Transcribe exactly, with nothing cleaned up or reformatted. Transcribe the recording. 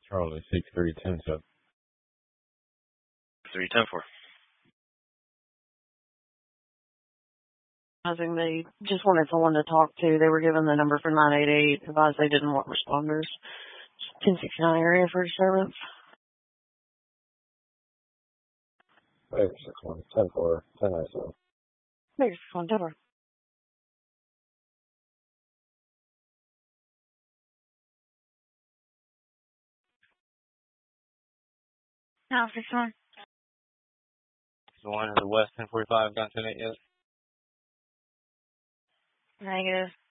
Charlie, six three ten seven. three ten four. I think they just wanted someone to talk to. They were given the number for nine eight eight, advised they didn't want responders. ten sixty-nine area for disturbance. Baker six one, ten four, ten nine seven. Baker six one, ten four. No, six one. The one in the west ten forty-five, got ten eight yet? Negative.